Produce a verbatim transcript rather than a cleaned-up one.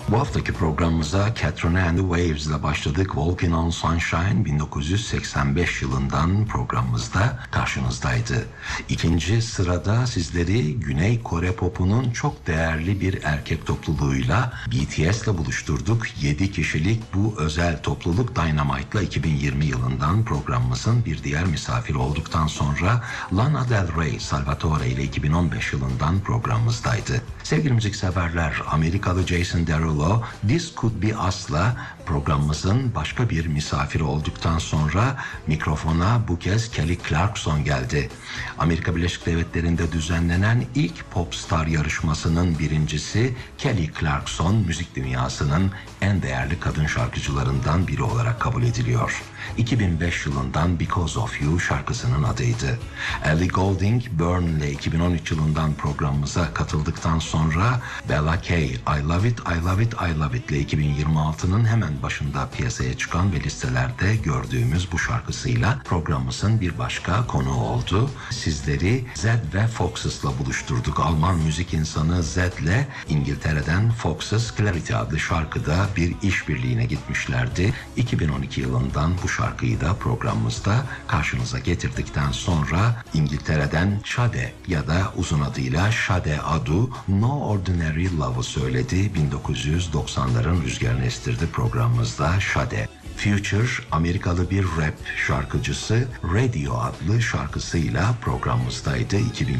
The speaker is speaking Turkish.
Bu haftaki programımıza Katrina and the Waves ile başladık. Walking on Sunshine bin dokuz yüz seksen beş yılından programımızda karşınızdaydı. İkinci sırada sizleri Güney Kore popunun çok değerli bir erkek topluluğuyla B T S ile buluşturduk. yedi kişilik bu özel topluluk Dynamite ile iki bin yirmi yılından programımızın bir diğer misafiri olduktan sonra Lana Del Rey Salvatore ile iki bin on beş yılından programımızdaydı. Sevgili müzikseverler, Amerikalı Jason Derulo This Could Be Us'la programımızın başka bir misafiri olduktan sonra mikrofona bu kez Kelly Clarkson geldi. Amerika Birleşik Devletleri'nde düzenlenen ilk Popstar yarışmasının birincisi Kelly Clarkson, müzik dünyasının en değerli kadın şarkıcılarından biri olarak kabul ediliyor. iki bin beş yılından Because of You şarkısının adıydı. Ellie Goulding, Burn ile iki bin on üç yılından programımıza katıldıktan sonra Bella K, I Love It, I Love It, I Love It ile iki bin yirmi altının hemen başında piyasaya çıkan ve listelerde gördüğümüz bu şarkısıyla programımızın bir başka konuğu oldu. Sizleri Zedd ve Foxes'la buluşturduk. Alman müzik insanı Zedd'le İngiltere'den Foxes Clarity adlı şarkıda bir işbirliğine gitmişlerdi. iki bin on iki yılından bu şarkıyı da programımızda karşınıza getirdikten sonra İngiltere'den Sade ya da uzun adıyla Sade Adu No Ordinary Love'ı söyledi. bin dokuz yüz doksanların rüzgarını estirdi programımızda Sade. Future, Amerikalı bir rap şarkıcısı Radio adlı şarkısıyla programımızdaydı. iki bin